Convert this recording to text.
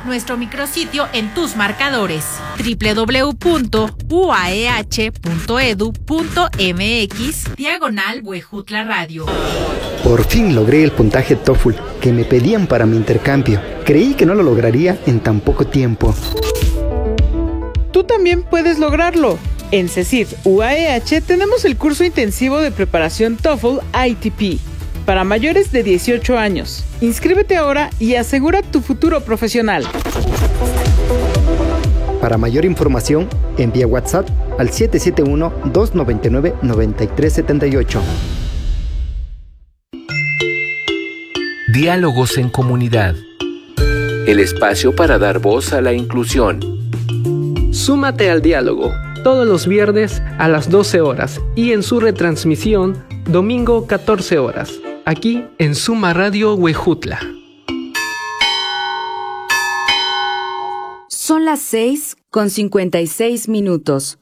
nuestro micrositio en tus marcadores www.uaeh.edu.mx/Huejutla Radio. Por fin logré el puntaje TOEFL que me pedían para mi intercambio. Creí que no lo lograría en tan poco tiempo. Tú también puedes lograrlo. En CECID UAEH tenemos el curso intensivo de preparación TOEFL ITP para mayores de 18 años. Inscríbete ahora y asegura tu futuro profesional. Para mayor información, envía WhatsApp al 771-299-9378. Diálogos en comunidad. El espacio para dar voz a la inclusión. Súmate al diálogo todos los viernes a las 12 horas y en su retransmisión domingo 14 horas, aquí en Suma Radio Huejutla. Son las 6:56.